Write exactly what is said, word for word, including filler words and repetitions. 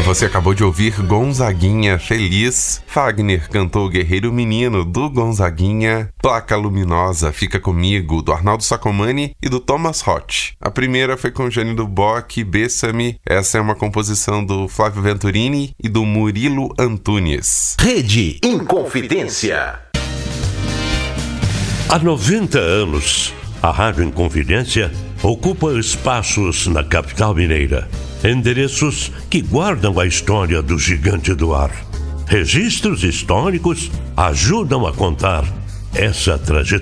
Você acabou de ouvir Gonzaguinha Feliz. Fagner cantou Guerreiro Menino, do Gonzaguinha. Placa Luminosa, Fica Comigo, do Arnaldo Sacomani e do Thomas Roth. A primeira foi com Jânio Bock, Bessame. Essa é uma composição do Flávio Venturini e do Murilo Antunes. Rede Inconfidência. Há noventa anos, a Rádio Inconfidência ocupa espaços na capital mineira. Endereços que guardam a história do gigante do ar. Registros históricos ajudam a contar essa trajetória.